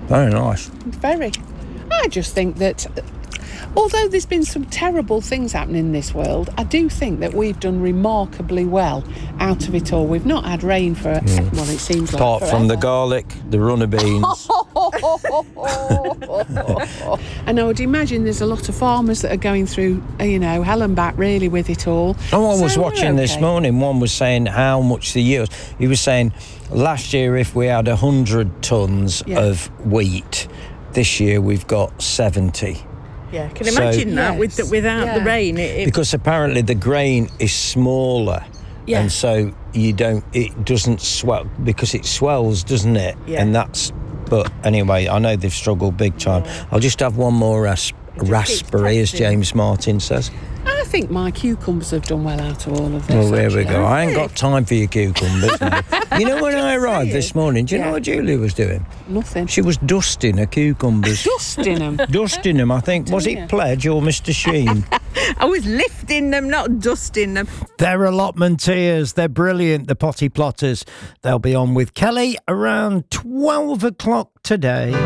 Very nice. Very. I just think that, although there's been some terrible things happening in this world, I do think that we've done remarkably well out of it all. We've not had rain for, well, it seems like Apart from the forever. garlic, the runner beans. And I would imagine there's a lot of farmers that are going through, hell and back really with it all. Oh, I was So we're watching this okay. morning. One was saying how much the yield. He was saying last year if we had 100 tons of wheat, this year we've got 70. Yeah, can you imagine that without the rain? Because apparently the grain is smaller. Yeah. And so it doesn't swell, because it swells, doesn't it? Yeah. And but anyway, I know they've struggled big time. Yeah. I'll just have one more raspberry, as James Martin says. I think my cucumbers have done well out of all of this. Well, there we actually. go. I ain't got time for your cucumbers now. You know, when I arrived this morning, do you know what Julie was doing? Nothing. She was dusting her cucumbers. Dusting them. Dusting them, I think. Was it Pledge or Mr. Sheen? I was lifting them, not dusting them. They're allotmenteers. They're brilliant, the Potty Plotters. They'll be on with Kelly around 12 o'clock today.